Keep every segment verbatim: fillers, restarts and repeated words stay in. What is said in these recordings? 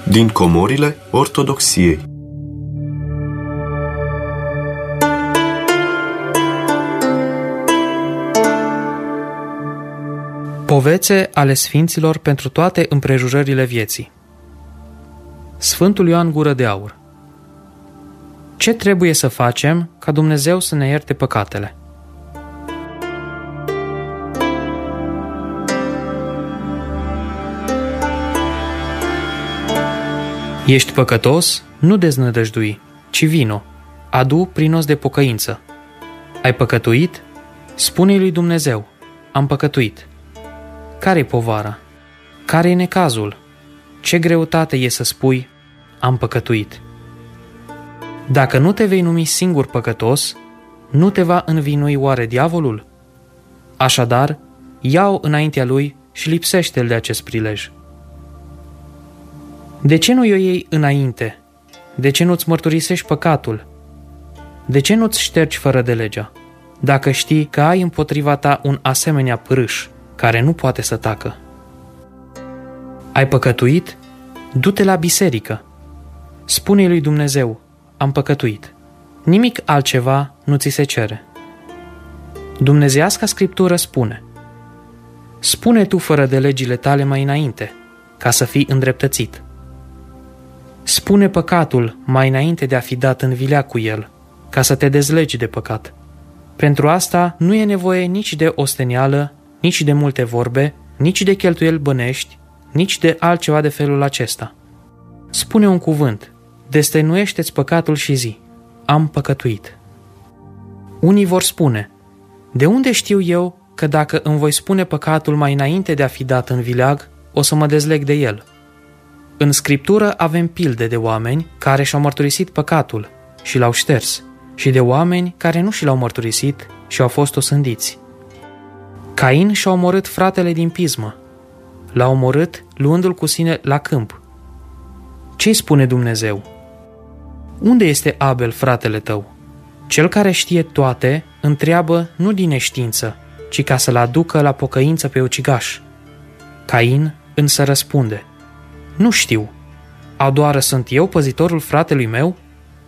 Din comorile Ortodoxiei. Povețe ale sfinților pentru toate împrejurările vieții. Sfântul Ioan Gură de Aur. Ce trebuie să facem ca Dumnezeu să ne ierte păcatele? Ești păcătos? Nu deznădăjdui, ci vino, adu prinos de pocăință. Ai păcătuit? Spune-i lui Dumnezeu, am păcătuit. Care-i povara? Care-i necazul? Ce greutate e să spui, am păcătuit? Dacă nu te vei numi singur păcătos, nu te va învinui oare diavolul? Așadar, ia-o înaintea lui și lipsește-l de acest prilej. De ce nu o iei înainte? De ce nu-ți mărturisești păcatul? De ce nu-ți ștergi fără de legea? Dacă știi că ai împotriva ta un asemenea pârâș care nu poate să tacă. Ai păcătuit? Du-te la biserică. Spune-i lui Dumnezeu, am păcătuit. Nimic altceva nu ți se cere. Dumnezeiasca Scriptură spune: spune tu fără de legile tale mai înainte, ca să fii îndreptățit. Spune păcatul mai înainte de a fi dat în vilea cu el, ca să te dezlegi de păcat. Pentru asta nu e nevoie nici de ostenială, nici de multe vorbe, nici de cheltuieli bănești, nici de altceva de felul acesta. Spune un cuvânt, destăinuiește-ți păcatul și zi, am păcătuit. Unii vor spune, de unde știu eu că dacă îmi voi spune păcatul mai înainte de a fi dat în vileag, o să mă dezleg de el? În Scriptură avem pilde de oameni care și-au mărturisit păcatul și l-au șters, și de oameni care nu și l-au mărturisit și au fost osândiți. Cain și-a omorât fratele din pismă. L-a omorât luându-l cu sine la câmp. Ce-i spune Dumnezeu? Unde este Abel, fratele tău? Cel care știe toate întreabă nu din neștiință, ci ca să-l aducă la pocăință pe ucigaș. Cain însă răspunde: nu știu, adoară sunt eu păzitorul fratelui meu?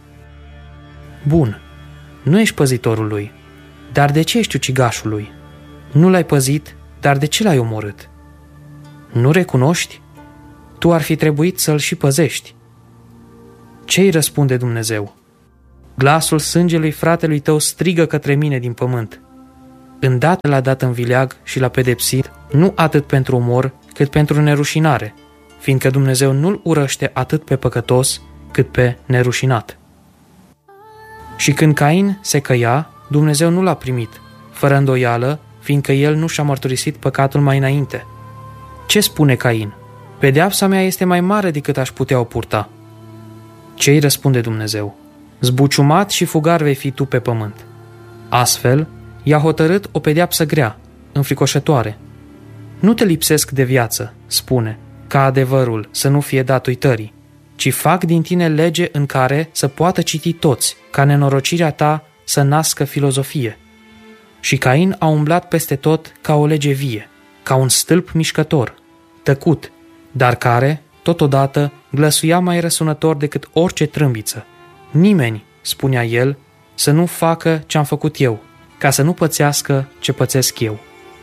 Bun, nu ești păzitorul lui, dar de ce ești ucigașul lui? Nu l-ai păzit, dar de ce l-ai omorât? Nu recunoști? Tu ar fi trebuit să-l și păzești. Ce-i răspunde Dumnezeu? Glasul sângelui fratelui tău strigă către mine din pământ. Îndată l-a dat în vileag și l-a pedepsit, nu atât pentru omor, cât pentru nerușinare, fiindcă Dumnezeu nu-l urăște atât pe păcătos, cât pe nerușinat. Și când Cain se căia, Dumnezeu nu l-a primit, fără îndoială, fiindcă el nu și-a mărturisit păcatul mai înainte. Ce spune Cain? Pedeapsa mea este mai mare decât aș putea o purta. Ce-i răspunde Dumnezeu? Zbuciumat și fugar vei fi tu pe pământ. Astfel, i-a hotărât o pedeapsă grea, înfricoșătoare. Nu te lipsesc de viață, spune, ca adevărul să nu fie dat uitării, ci fac din tine lege în care să poată citi toți, ca nenorocirea ta să nască filozofie. Și Cain a umblat peste tot ca o lege vie, ca un stâlp mișcător, tăcut, dar care, totodată, glăsuia mai răsunător decât orice trâmbiță. Nimeni, spunea el, să nu facă ce-am făcut eu, ca să nu pățească ce pățesc eu.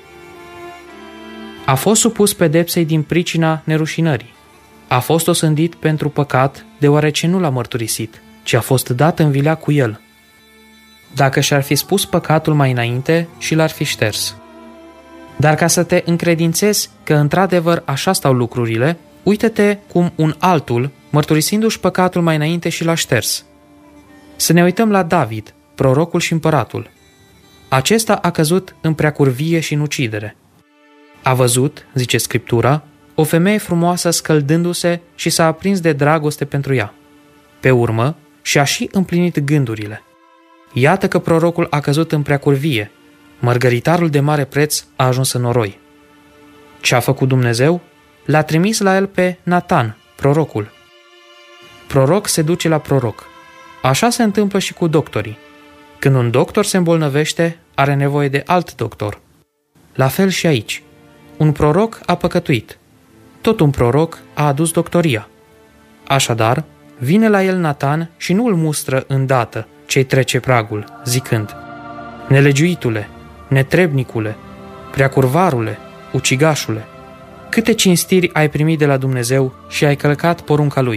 A fost supus pedepsei din pricina nerușinării. A fost osândit pentru păcat, deoarece nu l-a mărturisit, ci a fost dat în vilea cu el. Dacă și-ar fi spus păcatul mai înainte și l-ar fi șters. Dar ca să te încredințezi că într-adevăr așa stau lucrurile, uită-te cum un altul, mărturisindu-și păcatul mai înainte și l-a șters. Să ne uităm la David, prorocul și împăratul. Acesta a căzut în preacurvie și în ucidere. A văzut, zice Scriptura, o femeie frumoasă scăldându-se și s-a aprins de dragoste pentru ea. Pe urmă, și-a și împlinit gândurile. Iată că prorocul a căzut în preacurvie, mărgăritarul de mare preț a ajuns în noroi. Ce a făcut Dumnezeu? L-a trimis la el pe Natan, prorocul. Proroc se duce la proroc. Așa se întâmplă și cu doctorii. Când un doctor se îmbolnăvește, are nevoie de alt doctor. La fel și aici. Un proroc a păcătuit. Tot un proroc a adus doctoria. Așadar, vine la el Natan și nu îl mustră îndată ce-i trece pragul, zicând: Nelegiuitule, netrebnicule, preacurvarule, ucigașule, câte cinstiri ai primit de la Dumnezeu și ai călcat porunca lui.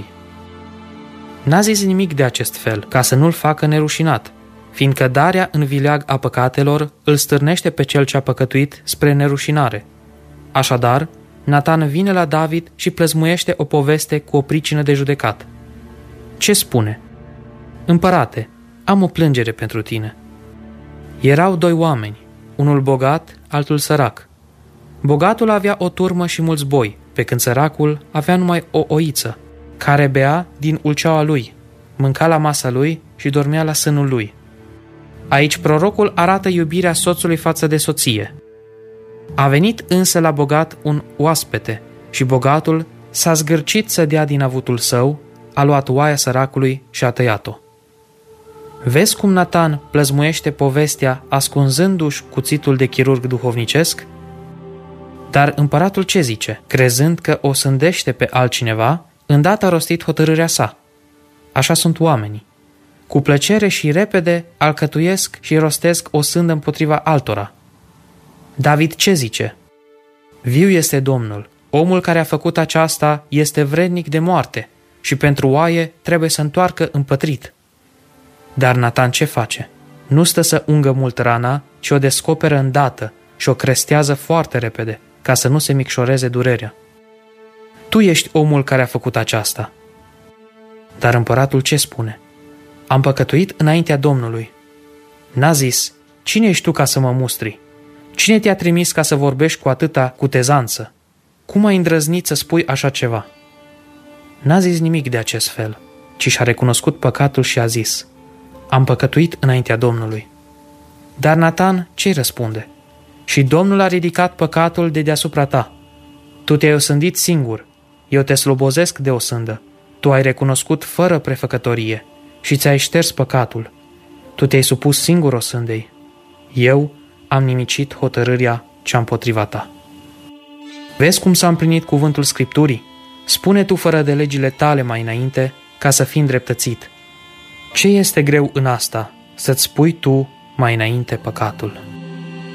N-a zis nimic de acest fel, ca să nu-l facă nerușinat, fiindcă darea în vileag a păcatelor îl stârnește pe cel ce a păcătuit spre nerușinare. Așadar, Natan vine la David și plăzmuiește o poveste cu o pricină de judecat. Ce spune? Împărate, am o plângere pentru tine. Erau doi oameni, unul bogat, altul sărac. Bogatul avea o turmă și mulți boi, pe când săracul avea numai o oiță, care bea din ulceaua lui, mânca la masa lui și dormea la sânul lui. Aici prorocul arată iubirea soțului față de soție. A venit însă la bogat un oaspete și bogatul s-a zgârcit să dea din avutul său, a luat oaia săracului și a tăiat-o. Vezi cum Natan plăzmuiește povestea ascunzându-și cuțitul de chirurg duhovnicesc? Dar împăratul ce zice? Crezând că o sândește pe altcineva, îndată a rostit hotărârea sa. Așa sunt oamenii. Cu plăcere și repede alcătuiesc și rostesc o sândă împotriva altora. David ce zice? Viu este Domnul, omul care a făcut aceasta este vrednic de moarte și pentru oaie trebuie să întoarcă împătrit. Dar Natan ce face? Nu stă să ungă mult rana, ci o descoperă îndată și o crestează foarte repede, ca să nu se micșoreze durerea. Tu ești omul care a făcut aceasta. Dar împăratul ce spune? Am păcătuit înaintea Domnului. N-a zis, cine ești tu ca să mă mustri? Cine te-a trimis ca să vorbești cu atâta cutezanță? Cum ai îndrăznit să spui așa ceva? N-a zis nimic de acest fel, ci și-a recunoscut păcatul și a zis: Am păcătuit înaintea Domnului. Dar Natan ce-i răspunde? Și Domnul a ridicat păcatul de deasupra ta. Tu te-ai osândit singur, eu te slobozesc de osândă. Tu ai recunoscut fără prefăcătorie și ți-ai șters păcatul. Tu te-ai supus singur osândei. Eu am nimicit hotărârea cea împotriva ta. Vezi cum s-a împlinit cuvântul Scripturii? Spune tu fără de legile tale mai înainte, ca să fii îndreptățit. Ce este greu în asta, să-ți spui tu mai înainte păcatul?